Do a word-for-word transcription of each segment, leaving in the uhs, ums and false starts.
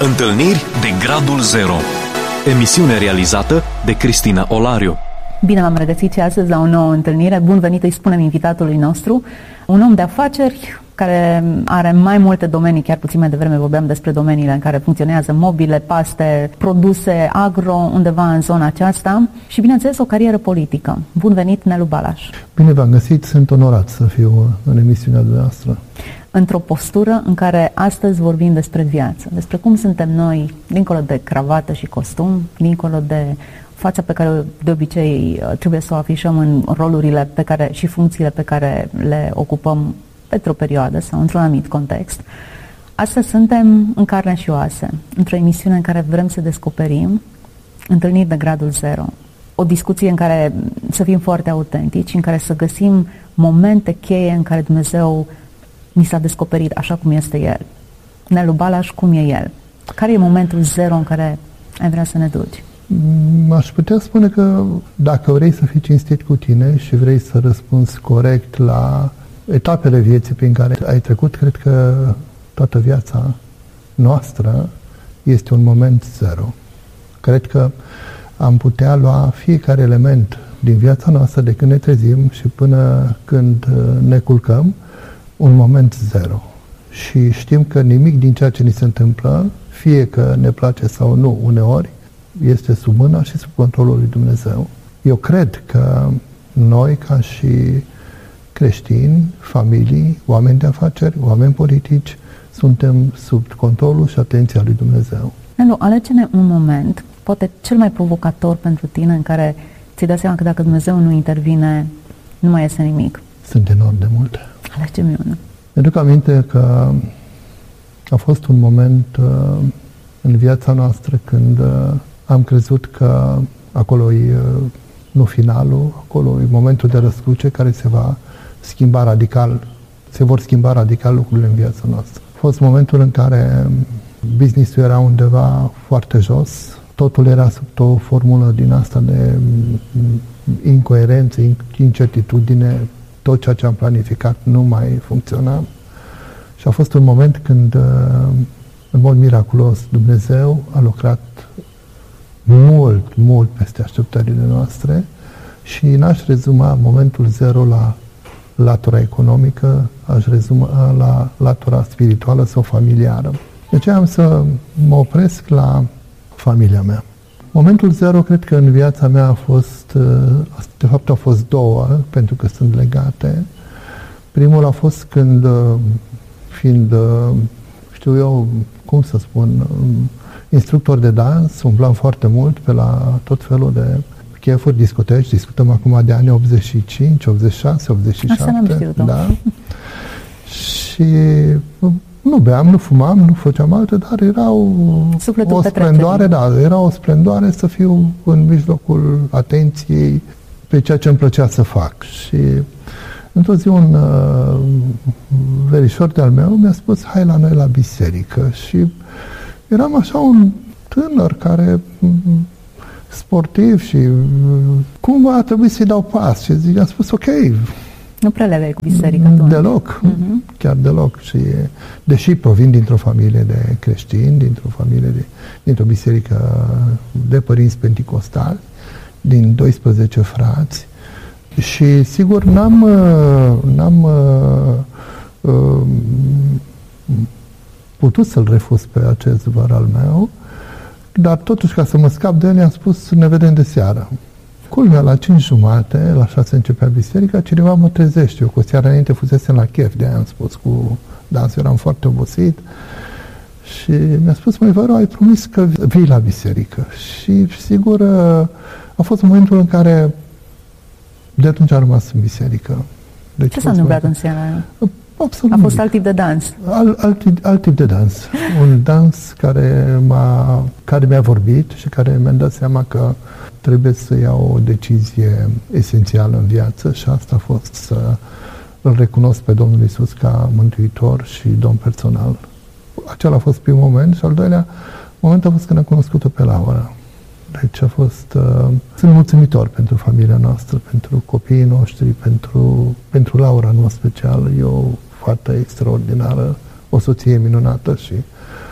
Întâlniri de Gradul Zero. Emisiune realizată de Cristina Olariu. Bine v-am regăsit și astăzi la o nouă întâlnire. Bun venit, îi spunem invitatului nostru, un om de afaceri care are mai multe domenii, chiar puțin mai devreme vorbeam despre domeniile în care funcționează: mobile, paste, produse, agro, undeva în zona aceasta și, bineînțeles, o carieră politică. Bun venit, Nelu Balaș. Bine v-am găsit, sunt onorat să fiu în emisiunea dumneavoastră. Într-o postură în care astăzi vorbim despre viață, despre cum suntem noi, dincolo de cravată și costum, dincolo de fața pe care de obicei trebuie să o afișăm în rolurile pe care și funcțiile pe care le ocupăm pentru o perioadă sau într-un anumit context. Astăzi suntem în carne și oase, într-o emisiune în care vrem să descoperim întâlniri de Gradul Zero, o discuție în care să fim foarte autentici, în care să găsim momente cheie în care Dumnezeu ni s-a descoperit așa cum este El. Nelu Balaș, cum e El? Care e momentul zero în care ai vrea să ne duci? Aș putea spune că dacă vrei să fii cinstit cu tine și vrei să răspunzi corect la etapele vieții prin care ai trecut, cred că toată viața noastră este un moment zero. Cred că am putea lua fiecare element din viața noastră de când ne trezim și până când ne culcăm, un moment zero. Și știm că nimic din ceea ce ni se întâmplă, fie că ne place sau nu uneori, este sub mâna și sub controlul lui Dumnezeu. Eu cred că noi, ca și creștini, familii, oameni de afaceri, oameni politici, suntem sub controlul și atenția lui Dumnezeu. Nelu, alege-ne un moment, poate cel mai provocator pentru tine, în care ți-ai dat seama că dacă Dumnezeu nu intervine, nu mai iese nimic. Sunt enorm de multe. Alege-mi unul. Mi-aduc aminte că a fost un moment uh, în viața noastră când uh, am crezut că acolo e uh, nu finalul, acolo e momentul de răscruce care se va schimba radical, se vor schimba radical lucrurile în viața noastră. A fost momentul în care business-ul era undeva foarte jos, totul era sub o formulă din asta de incoerență, incertitudine, tot ceea ce am planificat nu mai funcționa. Și a fost un moment când, în mod miraculos, Dumnezeu a lucrat mult, mult peste așteptările noastre și n-aș rezuma momentul zero la latura economică, aș rezuma la latura spirituală sau familiară. De aceea am să mă opresc la familia mea. Momentul zero, cred că în viața mea a fost, de fapt au fost două, pentru că sunt legate. Primul a fost când, fiind, știu eu, cum să spun, instructor de dans, umblam foarte mult pe la tot felul de chefuri, discoteci, discutăm acum de anii optzeci și cinci, optzeci și șase, optzeci și șapte. Asta n-am știut-o. Da? Și nu beam, nu fumam, nu făceam alte, dar era o, o splendoare, da, era o splendoare să fiu în mijlocul atenției pe ceea ce îmi plăcea să fac. Și într-o zi un uh, verișor de-al meu mi-a spus: hai la noi la biserică. Și eram așa un tânăr care sportiv și cumva a trebuit să-i dau pas. Și zi, am spus: ok. Nu prea le aveai cu biserica tu? Deloc, uh-huh. Chiar deloc. Și deși provin dintr-o familie de creștini, dintr-o familie de, dintr-o biserică de părinți penticostali, din doisprezece frați, și sigur n-am n-am uh, uh, putut să-l refuz pe acest văr al meu, dar totuși, ca să mă scap de el, i-am spus: ne vedem de seară. Culmea, la cinci jumate, la șase începea biserica, cineva mă trezește. Eu cu o seară înainte fusesem la chef, de-aia am spus cu dansul, eram foarte obosit. Și mi-a spus: măi, vă rog, ai promis că vii la biserică. Și sigur, a fost momentul în care de atunci am rămas în biserică. Deci ce s-a întâmplat în seara aia? Absolut. A fost alt tip de dans? Al, alt, alt tip de dans. Un dans care, m-a, care mi-a vorbit și care mi-a dat seama că trebuie să iau o decizie esențială în viață, și asta a fost să îl recunosc pe Domnul Iisus ca mântuitor și domn personal. Acela a fost primul moment, și al doilea moment a fost când am cunoscut-o pe Laura. Deci a fost... Uh, sunt mulțumitor pentru familia noastră, pentru copiii noștri, pentru, pentru Laura în mod special. E o fată extraordinară, o soție minunată și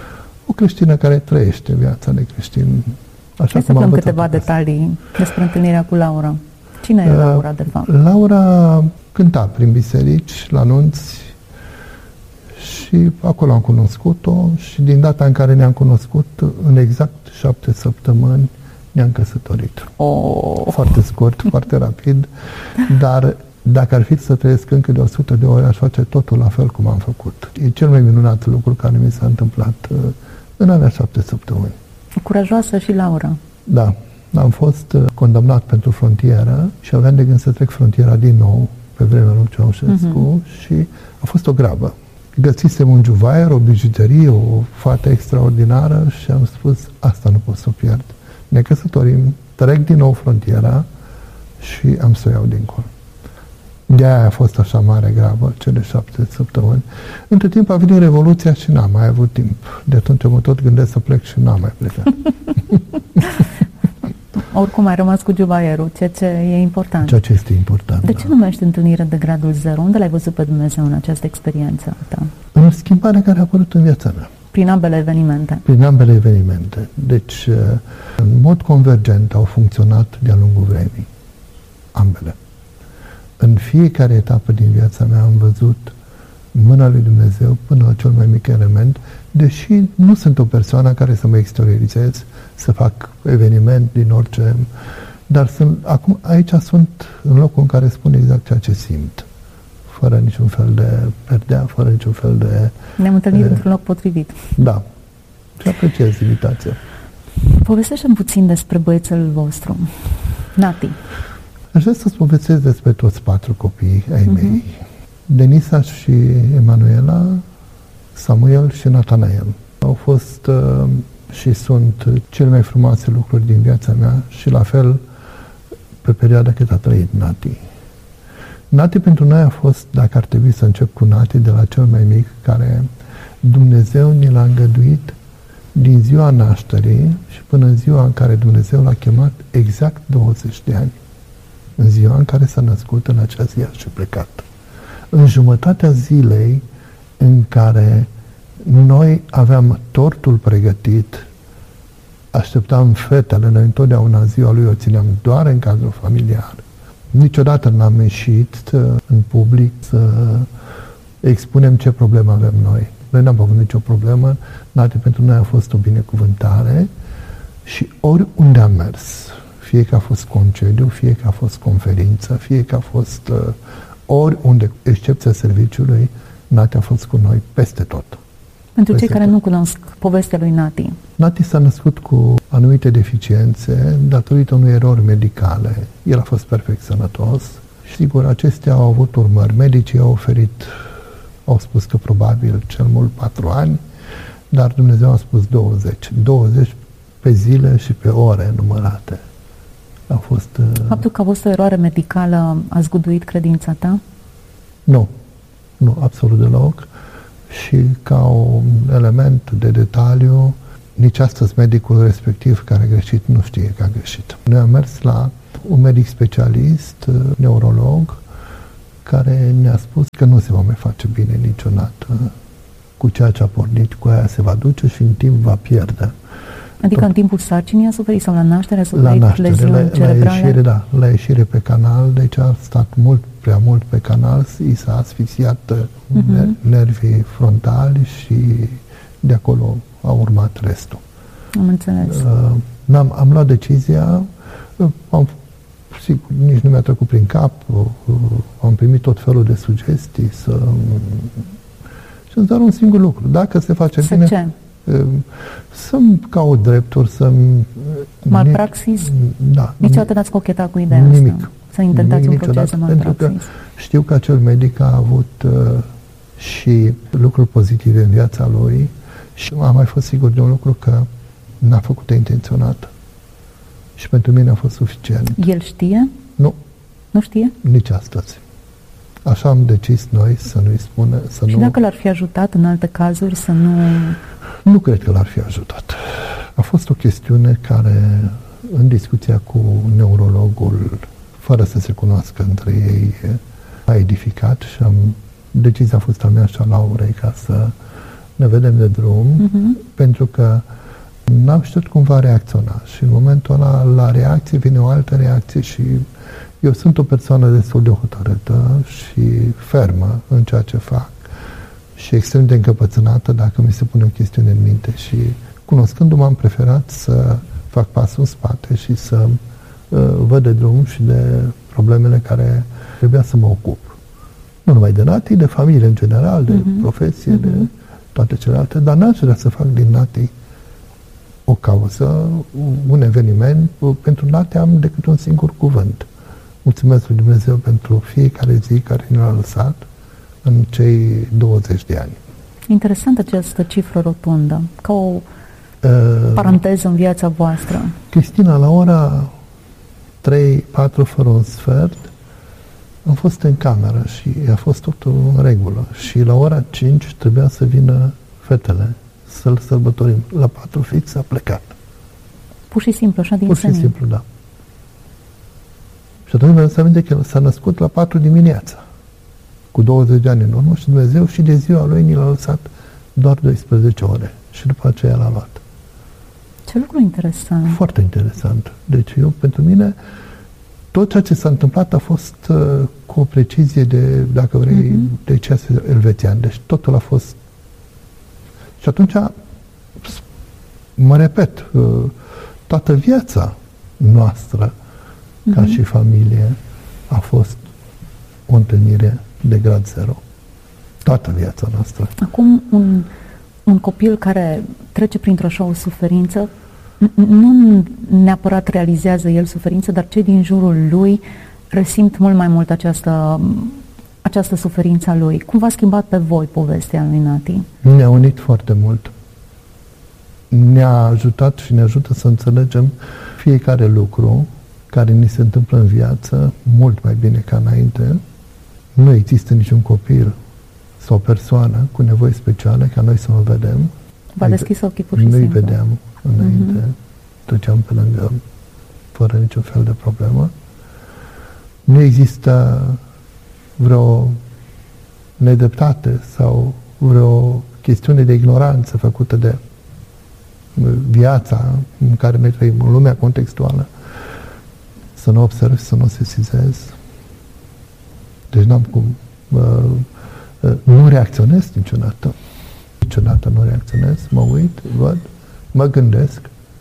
o creștină care trăiește viața de creștin. Așa Hai să aflăm câteva detalii despre întâlnirea cu Laura. Cine e Laura, de fapt? Laura cânta prin biserici, la nunți, și acolo am cunoscut-o și din data în care ne-am cunoscut, în exact șapte săptămâni, ne-am căsătorit. Oh. Foarte scurt, foarte rapid, dar dacă ar fi să trăiesc încă de o sută de ori, aș face totul la fel cum am făcut. E cel mai minunat lucru care mi s-a întâmplat în alea șapte săptămâni. Curajoasă și Laura. Da. Am fost condamnat pentru frontieră și aveam de gând să trec frontiera din nou pe vremea lui Ceaușescu uh-huh. și a fost o grabă. Găsisem un juvaier, o bijuterie, o fată extraordinară și am spus, asta nu pot să o pierd. Ne căsătorim, trec din nou frontiera și am să o iau dincolo. De-aia a fost așa mare grabă, cele șapte săptămâni. Între timp a venit Revoluția și n-am mai avut timp. De atunci mă tot gândesc să plec și n-am mai plecat. Oricum ai rămas cu juvaierul, ceea ce e important. Ceea ce este important, De da. ce numești întâlnire de gradul zero? Unde l-ai văzut pe Dumnezeu în această experiență ta? În schimbarea care a apărut în viața mea. Prin ambele evenimente. Prin ambele evenimente. Deci, în mod convergent au funcționat de-a lungul vremii. Ambele. În fiecare etapă din viața mea am văzut mâna lui Dumnezeu până la cel mai mic element, deși nu sunt o persoană care să mă exteriorizez, să fac eveniment din orice, dar sunt, acum aici sunt în locul în care spun exact ceea ce simt, fără niciun fel de perdea, fără niciun fel de... Ne-am întâlnit într-un loc potrivit. Da. Și apreciez invitația. Povestește-mi puțin despre băiețelul vostru, Nati. Aș vrea să-ți povestesc despre toți patru copii ai uh-huh. mei. Denisa și Emanuela, Samuel și Natanael. Au fost uh, și sunt cele mai frumoase lucruri din viața mea și la fel pe perioada cât a trăit Nati. Nati pentru noi a fost, dacă ar trebui să încep cu Nati, de la cel mai mic, care Dumnezeu ni l-a îngăduit din ziua nașterii și până în ziua în care Dumnezeu l-a chemat, exact douăzeci de ani. În ziua în care s-a născut, în acea zi și plecat. În jumătatea zilei în care noi aveam tortul pregătit, așteptam fetele, noi întotdeauna ziua lui o țineam doar în cadrul familiar. Niciodată n-am ieșit în public să expunem ce problemă avem noi. Noi n-am avut nicio problemă, Nati pentru noi a fost o binecuvântare și oriunde am mers, fie că a fost concediu, fie că a fost conferință, fie că a fost uh, oriunde, excepția serviciului, Nati a fost cu noi peste tot. Pentru peste cei care tot. nu cunosc povestea lui Nati. Nati s-a născut cu anumite deficiențe datorită unui erori medicale. El a fost perfect sănătos și, sigur, acestea au avut urmări. Medicii au oferit, au spus că probabil cel mult patru ani, dar Dumnezeu a spus douăzeci. douăzeci pe zile și pe ore numărate. A fost... Faptul că a fost o eroare medicală a zguduit credința ta? Nu. Nu, absolut deloc. Și ca un element de detaliu, nici astăzi medicul respectiv care a greșit nu știe că a greșit. Noi am mers la un medic specialist, neurolog, care ne-a spus că nu se va mai face bine niciodată. Cu ceea ce a pornit, cu aia se va duce și în timp va pierde. Adică Tot. în timpul sarcinii a suferit sau la naștere a La suferit naștere, leziuni la, cerebrale? la ieșire, da, la ieșire pe canal, deci a stat mult, prea mult pe canal, i s-a asfixiat uh-huh. nervii frontali și de acolo a urmat restul. Am înțeles. Uh, am am luat decizia, uh, am, sigur, nici nu mi-a trecut prin cap, uh, uh, am primit tot felul de sugestii să... Și îți doar un singur lucru, dacă se face să bine... ce? Să-mi caut drepturi, să-mi... Malpraxis? Da. Niciodată n-ați cochetat cu ideea nimic. asta? Să intentați Nimic, un proces de malpraxis? Pentru că știu că acel medic a avut uh, și lucruri pozitive în viața lui și am mai fost sigur de un lucru, că n-a făcut-o intenționat. Și pentru mine a fost suficient. El știe? Nu. Nu știe? Nici astăzi. Așa am decis noi să nu-i spună, să și nu... dacă l-ar fi ajutat în alte cazuri să nu... Nu cred că l-ar fi ajutat. A fost o chestiune care, în discuția cu neurologul, fără să se cunoască între ei, a edificat și am, decizia a fost a mea și a Laurei ca să ne vedem de drum, uh-huh. pentru că n-am știut cum va reacționa. Și în momentul ăla, la reacție, vine o altă reacție și eu sunt o persoană destul de hotărâtă și fermă în ceea ce fac și extrem de încăpățânată dacă mi se pune o chestiune în minte. Și cunoscându-mă, am preferat să fac pasul în spate și să uh, văd de drum și de problemele care trebuia să mă ocup. Nu numai de Nati, de familie în general, de uh-huh. profesie, uh-huh. de toate celelalte, dar n-aș vrea să fac din Nati o cauză, un eveniment. Pentru Nati am decât un singur cuvânt. Mulțumesc lui Dumnezeu pentru fiecare zi care ne-a lăsat în cei douăzeci de ani. Interesantă această cifră rotundă, ca o uh, paranteză în viața voastră. Cristina, la ora trei patru fără un sfert, am fost în cameră și a fost totul în regulă. Și la ora cinci trebuia să vină fetele să-l sărbătorim. La patru fix a plecat. Pur și simplu, așa din Pur și senin. simplu, da. Și atunci mi-am să aminte că s-a născut la patru dimineața, cu douăzeci de ani în urmă, și Dumnezeu și de ziua lui ni l-a lăsat doar doisprezece ore. Și după aceea l-a luat. Ce lucru interesant. Foarte interesant. Deci eu, pentru mine, tot ceea ce s-a întâmplat a fost uh, cu o precizie de, dacă vrei, uh-huh. de ceas elvețian. Deci totul a fost... Și atunci, mă repet, uh, toată viața noastră, uh-huh. ca și familie, a fost o întâlnire de grad zero. Toată viața noastră. Acum, un, un copil care trece printr-o așa o suferință, nu neapărat realizează el suferință, dar cei din jurul lui resimt mult mai mult această, această suferință a lui. Cum v-a schimbat pe voi povestea lui Nati? Ne-a unit foarte mult. Ne-a ajutat și ne ajută să înțelegem fiecare lucru care ni se întâmplă în viață mult mai bine ca înainte. Nu există niciun copil sau persoană cu nevoi speciale ca noi să o vedem. V-a deschis ochii pur și Nu-i simplu. vedeam înainte. Uh-huh. Treceam pe lângă fără niciun fel de problemă. Nu există vreo nedreptate sau vreo chestiune de ignoranță făcută de viața în care noi trăim, în lumea contextuală, să nu observi, să nu sesizezi. Deci n-am cum. Uh, uh, nu reacționez niciodată. Niciodată nu reacționez. Mă uit, văd, mă gândesc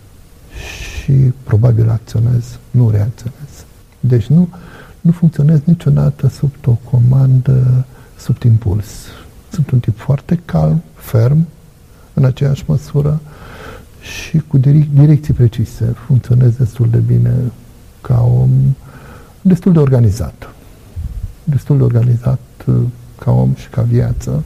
și probabil acționez. Nu reacționez. Deci nu, nu funcționez niciodată sub o comandă, sub impuls. Sunt un tip foarte calm, ferm, în aceeași măsură și cu direc- direcții precise. Funcționez destul de bine ca om, destul de organizat. Destul de organizat ca om și ca viață.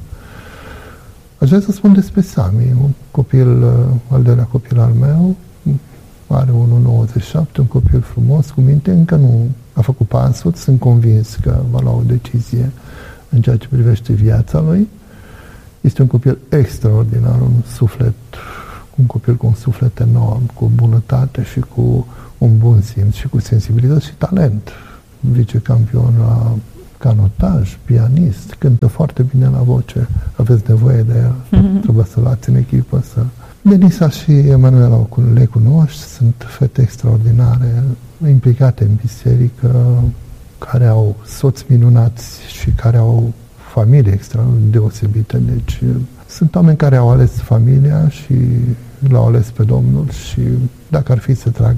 Aș vrea să spun despre Sami, un copil, al doilea copil al meu, are unu virgulă nouăzeci și șapte, un copil frumos, cu minte, încă nu a făcut pasul, sunt convins că va lua o decizie în ceea ce privește viața lui. Este un copil extraordinar, un suflet, un copil cu un suflet enorm, cu bunătate și cu un bun simț și cu sensibilitate și talent. Vicecampion la canotaj, pianist, cântă foarte bine la voce, aveți nevoie de el, mm-hmm. trebuie să-l luați în echipă. Să... Denisa și Emanuela le cunoști, sunt fete extraordinare, implicate în biserică, care au soți minunați și care au familie extra deosebită. Deci sunt oameni care au ales familia și l-au ales pe Domnul și dacă ar fi să trag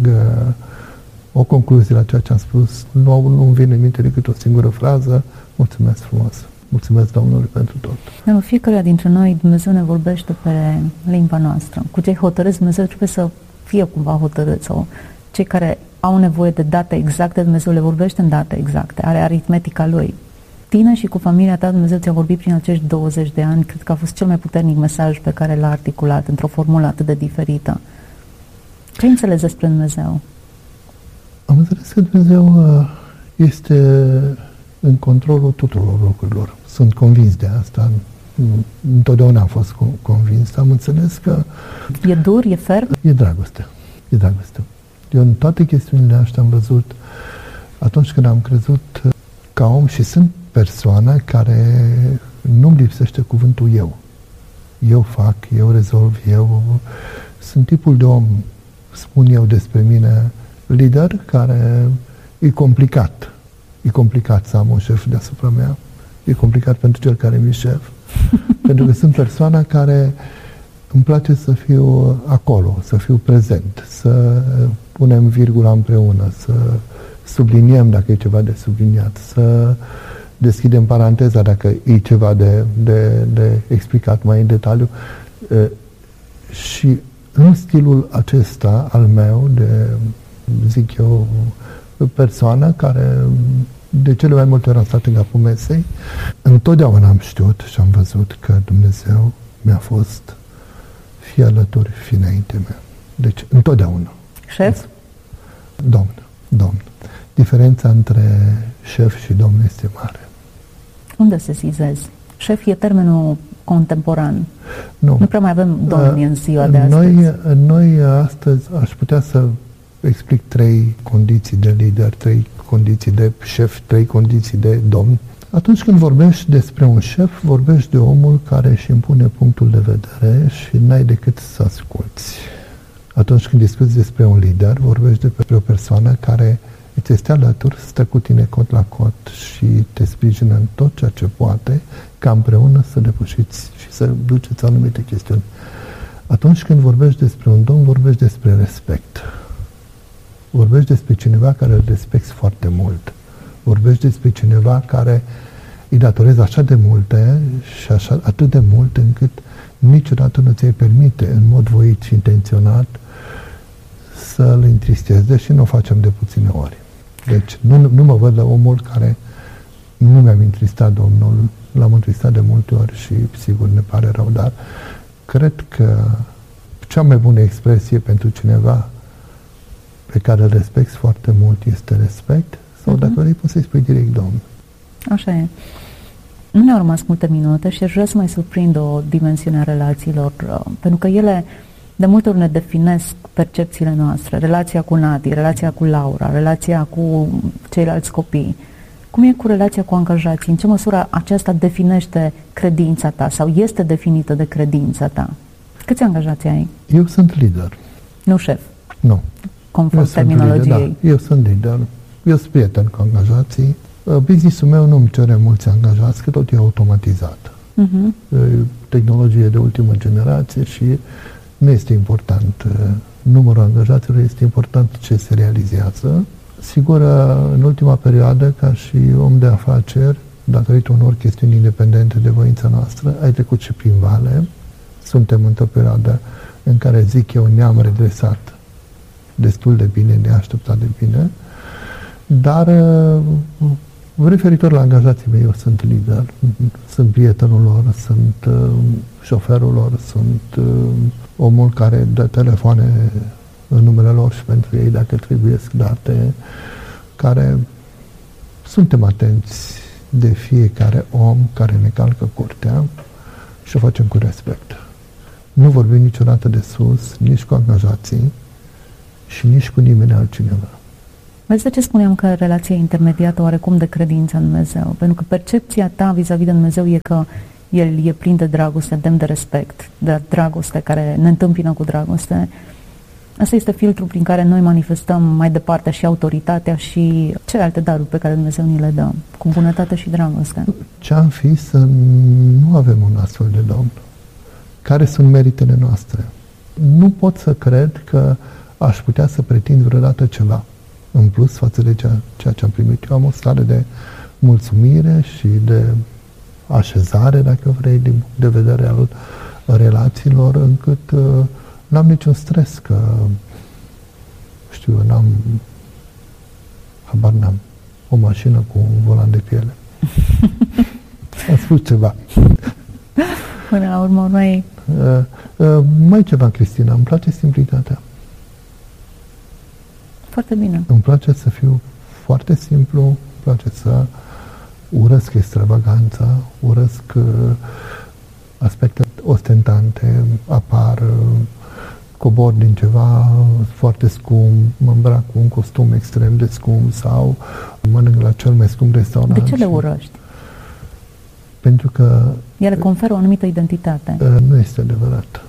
o concluzie la ceea ce am spus, nu, nu-mi vine în minte decât o singură frază: mulțumesc frumos, mulțumesc Domnului pentru tot. În fiecare dintre noi Dumnezeu ne vorbește pe limba noastră. Cu cei hotărâți, Dumnezeu trebuie să fie cumva hotărât, sau cei care au nevoie de date exacte, Dumnezeu le vorbește în date exacte, are aritmetica Lui. Tine și cu familia ta, Dumnezeu ți-a vorbit prin acești douăzeci de ani, cred că a fost cel mai puternic mesaj pe care l-a articulat într-o formulă atât de diferită. Ce înțelegi despre Dumnezeu? Am înțeles că Dumnezeu este în controlul tuturor lucrurilor. Sunt convins de asta. Întotdeauna am fost convins. Am înțeles că... E dur, e ferm? E dragoste. E dragoste. Eu în toate chestiunile astea am văzut, atunci când am crezut ca om, și sunt persoane care nu-mi lipsește cuvântul eu. eu fac, eu rezolv, eu... Sunt tipul de om, spun eu despre mine, lider, care e complicat. E complicat să am un șef deasupra mea. E complicat pentru cel care mi-e șef. Pentru că sunt persoana care îmi place să fiu acolo, să fiu prezent, să punem virgula împreună, să subliniem dacă e ceva de subliniat, să deschidem paranteza dacă e ceva de, de, de explicat mai în detaliu. Și în stilul acesta al meu, de, zic eu, persoană care de cele mai multe ori am stat în capul mesei, întotdeauna am știut și am văzut că Dumnezeu mi-a fost fie alături, fie înainte mea. Deci, întotdeauna. Șef? Domn, domn. Diferența între șef și domn este mare. Unde se sizezi? Șef e termenul contemporan. Nu. Nu prea mai avem domni în ziua de astăzi. Noi, noi astăzi aș putea să explic trei condiții de lider, trei condiții de șef, trei condiții de domn. Atunci când vorbești despre un șef, vorbești de omul care își impune punctul de vedere și n-ai decât să asculți. Atunci când discuți despre un lider, vorbești despre o persoană care îți este alături, stă cu tine cot la cot și te sprijină în tot ceea ce poate, ca împreună să depășiți și să duceți anumite chestiuni. Atunci când vorbești despre un domn, vorbești despre respect. Vorbești despre cineva care îl respecti foarte mult. Vorbești despre cineva care îi datorezi așa de multe și așa, atât de mult încât niciodată nu ți-ai permite în mod voit și intenționat să îl întristezi, deși nu o facem de puține ori. Deci nu, nu mă văd la omul care nu mi-am întristat Domnul, l-am întristat de multe ori și sigur ne pare rău, dar cred că cea mai bună expresie pentru cineva pe care îl respecti foarte mult este respect, sau uh-huh. dacă vrei poți să-i spui direct Domn. Așa e. Nu ne-au rămas multe minute și aș vrea să mai surprind o dimensiune a relațiilor, pentru că ele de multe ori ne definesc percepțiile noastre, relația cu Nati, relația cu Laura, relația cu ceilalți copii. Cum e cu relația cu angajații? În ce măsură aceasta definește credința ta sau este definită de credința ta? Câți angajați ai? Eu sunt lider. Nu șef? Nu. Conform terminologiei. Lider, da. Eu sunt lider. Eu sunt prieten cu angajații. Business-ul meu nu îmi cere mulți angajați, că tot e automatizat. Uh-huh. Tehnologie de ultimă generație și nu este important numărul angajaților, este important ce se realizează. Sigur, în ultima perioadă, ca și om de afaceri, datorită unor chestiuni independente de voința noastră, ai trecut și prin vale. Suntem într-o perioadă în care, zic eu, ne-am redresat destul de bine, neașteptat de bine, dar referitor la angajații mei, eu sunt lider, sunt prietenul lor, sunt uh, șoferul lor, sunt uh, omul care dă telefoane în numele lor și pentru ei dacă trebuie date, care suntem atenți de fiecare om care ne calcă curtea și o facem cu respect. Nu vorbim niciodată de sus, nici cu angajații și nici cu nimeni altcineva. Vezi de ce spuneam că relația e intermediată oarecum de credința în Dumnezeu? Pentru că percepția ta vis-a-vis de Dumnezeu e că El e plin de dragoste, demn de respect, de dragoste care ne întâmpină cu dragoste. Asta este filtrul prin care noi manifestăm mai departe și autoritatea și celelalte daruri pe care Dumnezeu ni le dă, cu bunătate și dragoste. Ce-am fi să nu avem un astfel de Domn? Care sunt meritele noastre? Nu pot să cred că aș putea să pretind vreodată ceva în plus față de ceea, ceea ce am primit. Eu am o stare de mulțumire și de așezare, dacă vrei, din punct de vedere al relațiilor, încât uh, n-am niciun stres, că știu eu, n-am habar n-am o mașină cu un volan de piele. Am spus ceva. Până la urmă, mai... Uh, uh, mai ceva, Cristina, îmi place simplitatea. Foarte bine. Îmi place să fiu foarte simplu, îmi place să urăsc extravaganța, urăsc uh, aspecte ostentante, apar, uh, cobor din ceva foarte scump, mă îmbrac cu un costum extrem de scump sau mănânc la cel mai scump restaurant. De ce le urăști? Pentru că Ele conferă o anumită identitate. Nu este adevărat.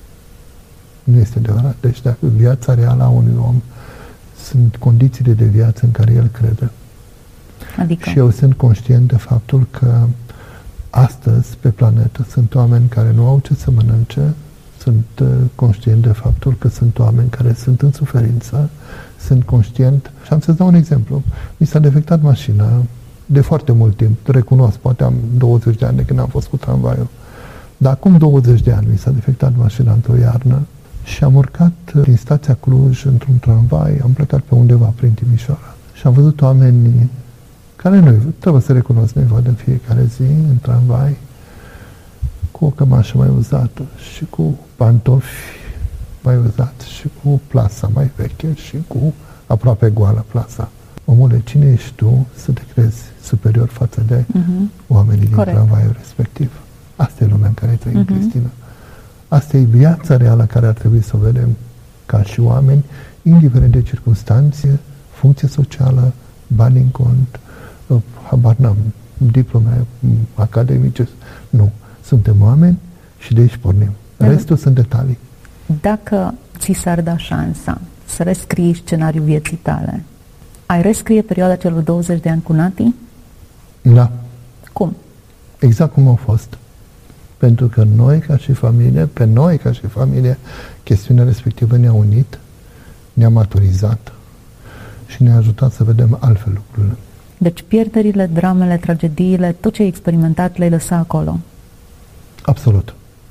Nu este adevărat. Deci dacă viața reală a unui om sunt condițiile de viață în care el crede. Adică? Și eu sunt conștient de faptul că astăzi, pe planetă, sunt oameni care nu au ce să mănânce, sunt uh, conștient de faptul că sunt oameni care sunt în suferință, sunt conștient. Și am să-ți dau un exemplu. Mi s-a defectat mașina de foarte mult timp, recunosc, poate am douăzeci de ani de când am fost cu tramvaiul. Dar acum douăzeci de ani mi s-a defectat mașina într-o iarnă și am urcat din stația Cluj într-un tramvai, am plecat pe undeva prin Timișoara și am văzut oameni care nu trebuie să recunosc, nu-i văd în fiecare zi în tramvai, cu o cămașă mai uzată și cu pantofi mai uzați și cu plasa mai veche și cu aproape goală plasa. Omule, cine ești tu să te crezi superior față de uh-huh. oamenii din Corect. tramvaiul respectiv? Asta e lumea în care trăim, uh-huh. Cristina. Asta e viața reală care ar trebui să o vedem ca și oameni, indiferent de circunstanțe, funcție socială, bani în cont, habar n-am, diplome academice. Nu. Suntem oameni și de aici pornim. Restul sunt detalii. Dacă ți s-ar da șansa să rescrii scenariul vieții tale, ai rescrie perioada celor douăzeci de ani cu Nati? Da. Cum? Exact cum au fost. Pentru că noi, ca și familie, pe noi, ca și familie, chestiunea respectivă ne-a unit, ne-a maturizat și ne-a ajutat să vedem altfel lucrurile. Deci pierderile, dramele, tragediile, tot ce ai experimentat le-ai lăsat acolo? Absolut.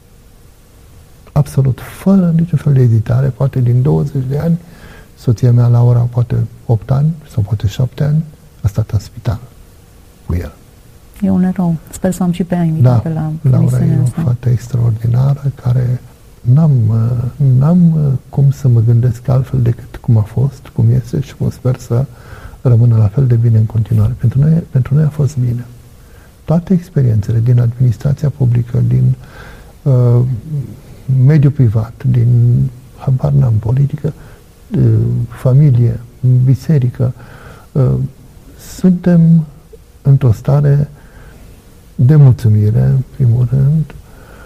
Absolut. Fără niciun fel de ezitare, poate din douăzeci de ani, soția mea, Laura, poate opt ani sau poate șapte ani, a stat în spital cu el. E un erou. Sper să am și pe ea invitată da, la Laura e o fată extraordinară care n-am, n-am cum să mă gândesc altfel decât cum a fost, cum este și cum sper să rămână la fel de bine în continuare. Pentru noi, pentru noi a fost bine. Toate experiențele din administrația publică, din uh, mediul privat, din, habar n-am, politică, uh, familie, biserică, uh, suntem într-o stare de mulțumire, în primul rând,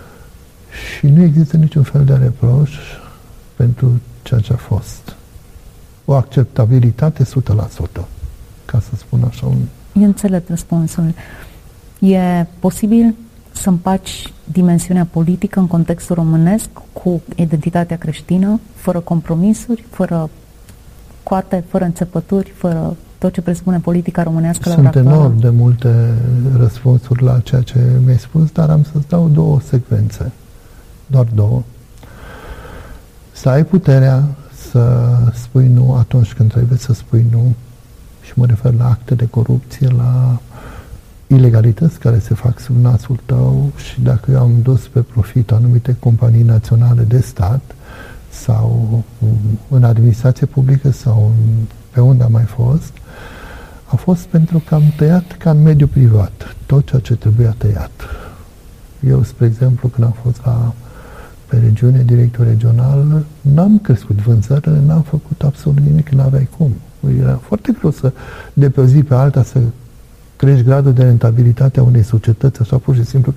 și nu există niciun fel de reproș pentru ceea ce a fost. O acceptabilitate o sută la sută, ca să spun așa. Un... E înțelept răspunsul. E posibil să împaci dimensiunea politică în contextul românesc cu identitatea creștină, fără compromisuri, fără coate, fără înțepături, fără tot ce presupune politica românească la ora actuală? Sunt enorm de multe răspunsuri la ceea ce mi-ai spus, dar am să-ți dau două secvențe. Doar două. Să ai puterea să spui nu atunci când trebuie să spui nu, și mă refer la acte de corupție, la ilegalități care se fac sub nasul tău, și dacă eu am dus pe profit anumite companii naționale de stat sau în administrație publică sau în, pe unde am mai fost, a fost pentru că am tăiat ca în mediul privat tot ceea ce trebuia tăiat. Eu, spre exemplu, când am fost la, pe regiune, director regional, n-am crescut vânzările, n-am făcut absolut nimic, n-aveai cum. Era foarte greu să, de pe o zi pe alta, să crești gradul de rentabilitate a unei societăți, așa pur și simplu,